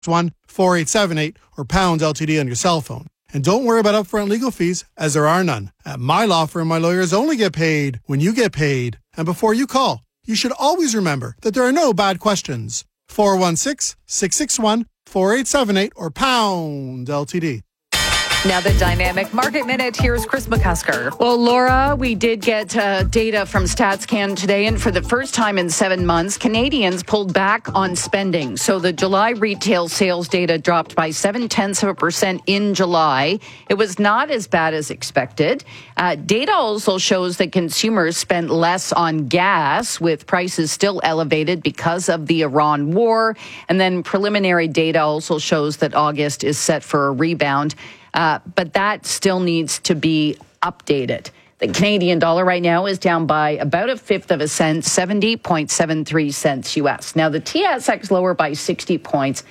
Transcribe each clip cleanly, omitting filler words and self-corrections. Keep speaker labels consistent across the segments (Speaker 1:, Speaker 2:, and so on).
Speaker 1: 661-4878 or pound LTD on your cell phone. And don't worry about upfront legal fees, as there are none. At my law firm, my lawyers only get paid when you get paid. And before you call, you should always remember that there are no bad questions. 416-661-4878 or pound LTD.
Speaker 2: Now the Dynamic Market Minute. Here's Chris McCusker.
Speaker 3: Well, Laura, we did get data from StatsCan today, and for the first time in 7 months, Canadians pulled back on spending. So the July retail sales data dropped by 0.7% in July. It was not as bad as expected. Data also shows that consumers spent less on gas, with prices still elevated because of the Iran war. And then preliminary data also shows that August is set for a rebound. But that still needs to be updated. The Canadian dollar right now is down by about a fifth of a cent, 70.73 cents U.S. Now, the TSX lower by 60 points,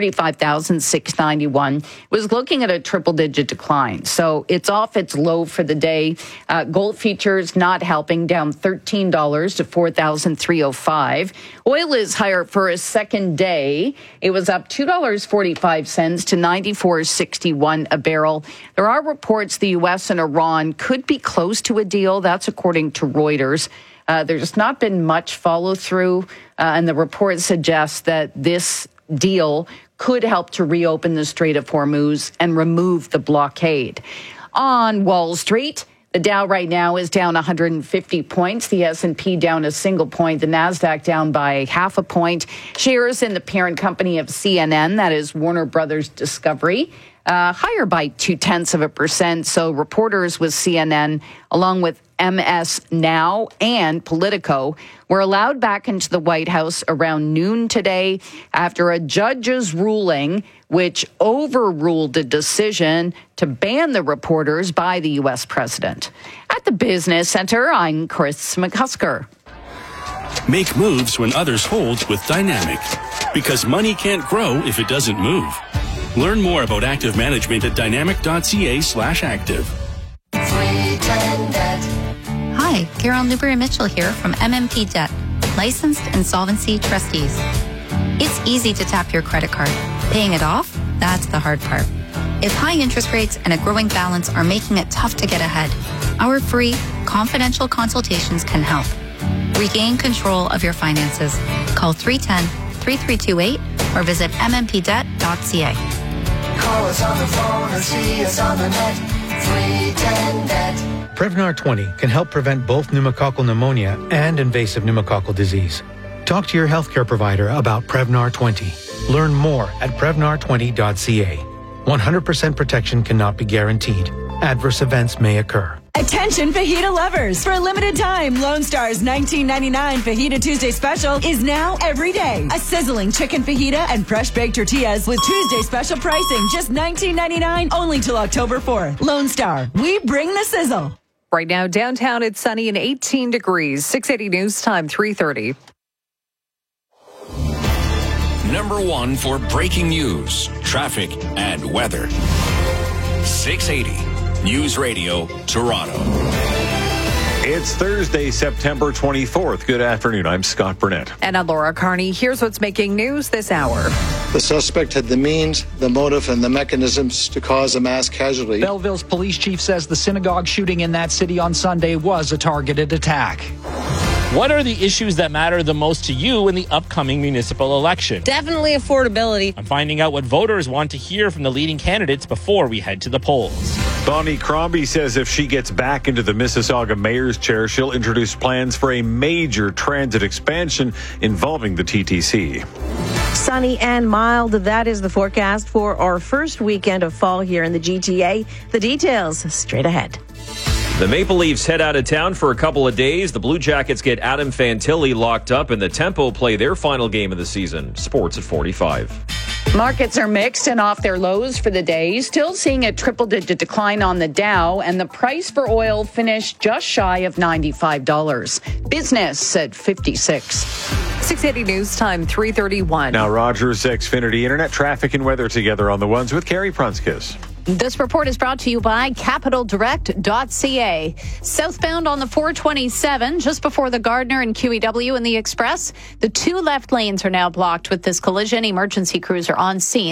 Speaker 3: 35,691, was looking at a triple-digit decline. So it's off its low for the day. Gold futures not helping, down $13 to $4,305. Oil is higher for a second day. It was up $2.45 to $94.61 a barrel. There are reports the U.S. and Iran could be close to a deal. That's according to Reuters. There's not been much follow-through, and the report suggests that this deal could help to reopen the Strait of Hormuz and remove the blockade. On Wall Street, the Dow right now is down 150 points. The S&P down a single point. The Nasdaq down by half a point. Shares in the parent company of CNN, that is Warner Brothers Discovery, higher by 0.2%. So reporters with CNN, along with MS Now and Politico, were allowed back into the White House around noon today after a judge's ruling which overruled a decision to ban the reporters by the U.S. president. At the Business Center, I'm Chris McCusker.
Speaker 4: Make moves when others hold with Dynamic, because money can't grow if it doesn't move. Learn more about active management at dynamic.ca/active.
Speaker 5: Hi, Carol Newberry-Mitchell here from MMP Debt, licensed insolvency trustees. It's easy to tap your credit card. Paying it off, that's the hard part. If high interest rates and a growing balance are making it tough to get ahead, our free, confidential consultations can help. Regain control of your finances. Call 310-3328 or visit mmpdebt.ca.
Speaker 6: Call us on the phone or see us on the net. 310-NET.
Speaker 7: Prevnar 20 can help prevent both pneumococcal pneumonia and invasive pneumococcal disease. Talk to your healthcare provider about Prevnar 20. Learn more at Prevnar20.ca. 100% protection cannot be guaranteed. Adverse events may occur.
Speaker 8: Attention fajita lovers! For a limited time, Lone Star's $19.99 Fajita Tuesday special is now every day. A sizzling chicken fajita and fresh baked tortillas with Tuesday special pricing, just $19.99 only till October 4th. Lone Star, we bring the sizzle.
Speaker 2: Right now, downtown, it's sunny and 18 degrees. 680 News Time, 3:30.
Speaker 9: Number one for breaking news, traffic, and weather. 680 News Radio, Toronto.
Speaker 10: It's Thursday, September 24th. Good afternoon. I'm Scott Burnett.
Speaker 2: And I'm Laura Carney. Here's what's making news this hour.
Speaker 11: The suspect had the means, the motive, and the mechanisms to cause a mass casualty.
Speaker 12: Belleville's police chief says the synagogue shooting in that city on Sunday was a targeted attack.
Speaker 13: What are the issues that matter the most to you in the upcoming municipal election?
Speaker 14: Definitely affordability.
Speaker 13: I'm finding out what voters want to hear from the leading candidates before we head to the polls.
Speaker 10: Bonnie Crombie says if she gets back into the Mississauga mayor's chair, she'll introduce plans for a major transit expansion involving the TTC.
Speaker 14: Sunny and mild, that is the forecast for our first weekend of fall here in the GTA. The details straight ahead.
Speaker 15: The Maple Leafs head out of town for a couple of days. The Blue Jackets get Adam Fantilli locked up, and the Tempo play their final game of the season. Sports at 45.
Speaker 3: Markets are mixed and off their lows for the day. Still seeing a triple-digit decline on the Dow, and the price for oil finished just shy of $95. Business at 56.
Speaker 2: 680 News Time, 3:31.
Speaker 10: Now Rogers Xfinity Internet traffic and weather together on the ones with Carrie Prunskis.
Speaker 2: This report is brought to you by CapitalDirect.ca. Southbound on the 427, just before the Gardner and QEW and the Express, the two left lanes are now blocked with this collision. Emergency crews are on scene.